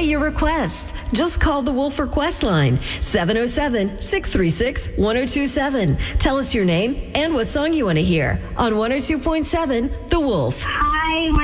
play your requests. Just call the Wolf Request line, 707-636-1027. Tell us your name and what song you want to hear on 102.7 The Wolf.